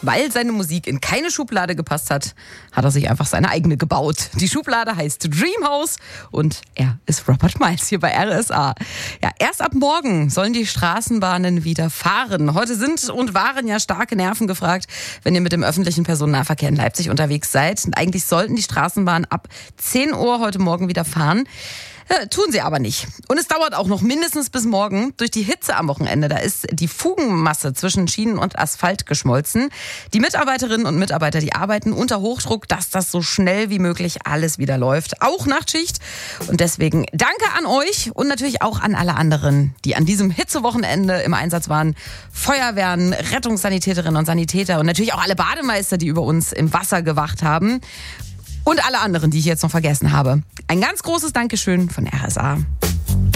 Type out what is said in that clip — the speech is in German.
weil seine Musik in keine Schublade gepasst hat, hat er sich einfach seine eigene gebaut. Die Schublade heißt Dreamhouse und er ist Robert Miles hier bei RSA. Ja, erst ab morgen sollen die Straßenbahnen wieder fahren. Heute sind und waren ja starke Nerven gefragt, wenn ihr mit dem öffentlichen Personennahverkehr in Leipzig unterwegs seid. Und eigentlich sollten die Straßenbahnen ab 10 Uhr heute Morgen wieder fahren. Tun sie aber nicht. Und es dauert auch noch mindestens bis morgen. Durch die Hitze am Wochenende, da ist die Fugenmasse zwischen Schienen und Asphalt geschmolzen. Die Mitarbeiterinnen und Mitarbeiter, die arbeiten unter Hochdruck, dass das so schnell wie möglich alles wieder läuft. Auch Nachtschicht. Und deswegen danke an euch und natürlich auch an alle anderen, die an diesem Hitzewochenende im Einsatz waren. Feuerwehren, Rettungssanitäterinnen und Sanitäter und natürlich auch alle Bademeister, die über uns im Wasser gewacht haben. Und alle anderen, die ich jetzt noch vergessen habe. Ein ganz großes Dankeschön von RSA.